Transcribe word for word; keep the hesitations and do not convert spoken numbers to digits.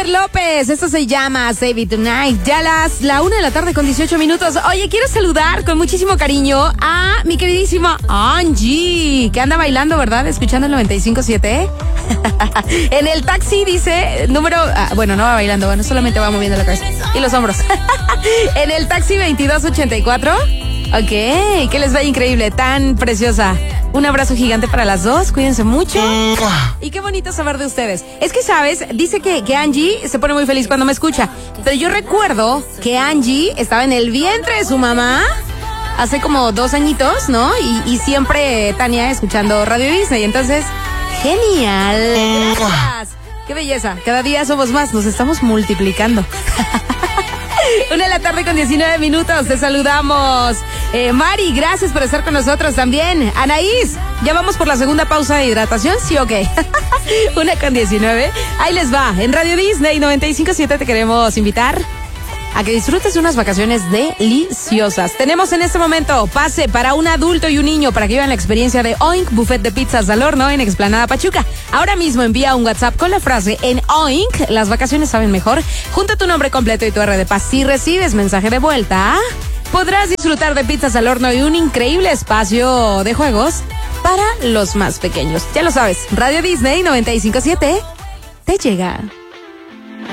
Jennifer López, esto se llama Save It Tonight. Ya las la una de la tarde con dieciocho minutos. Oye, quiero saludar con muchísimo cariño a mi queridísima Angie, que anda bailando, ¿verdad? Escuchando el noventa y cinco punto siete. En el taxi dice número, ah, bueno, no va bailando, bueno, solamente va moviendo la cabeza y los hombros. En el taxi veintidós ochenta y cuatro. Ok, que les vaya increíble, tan preciosa. Un abrazo gigante para las dos, cuídense mucho. Y qué bonito saber de ustedes. Es que, ¿sabes? Dice que, que Angie se pone muy feliz cuando me escucha. Pero yo recuerdo que Angie estaba en el vientre de su mamá hace como dos añitos, ¿no? Y, y siempre Tania escuchando Radio Disney. Entonces, genial. Gracias. Qué belleza. Cada día somos más, nos estamos multiplicando. Una de la tarde con diecinueve minutos, te saludamos. Eh, Mari, gracias por estar con nosotros también. Anaís, ya vamos por la segunda pausa de hidratación, ¿sí o qué? Una con diecinueve, ahí les va. En Radio Disney noventa y cinco punto siete te queremos invitar a que disfrutes de unas vacaciones deliciosas. Tenemos en este momento pase para un adulto y un niño para que vivan la experiencia de Oink, buffet de pizzas al horno en Explanada Pachuca. Ahora mismo envía un WhatsApp con la frase en Oink, las vacaciones saben mejor. Junta tu nombre completo y tu R de paz. Si recibes mensaje de vuelta, podrás disfrutar de pizzas al horno y un increíble espacio de juegos para los más pequeños. Ya lo sabes, Radio Disney noventa y cinco punto siete te llega.